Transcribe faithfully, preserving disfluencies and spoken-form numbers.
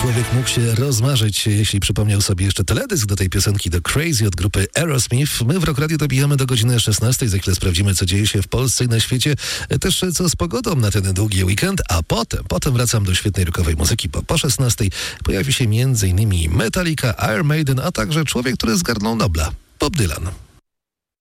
człowiek mógł się rozmarzyć, jeśli przypomniał sobie jeszcze teledysk do tej piosenki The Crazy od grupy Aerosmith. My w Rock Radio dobijamy do godziny szesnastej. Za chwilę sprawdzimy, co dzieje się w Polsce i na świecie. Też co z pogodą na ten długi weekend, a potem, potem wracam do świetnej rockowej muzyki, bo po szesnastej pojawi się między innymi Metallica, Iron Maiden, a także człowiek, który zgarnął Nobla, Bob Dylan.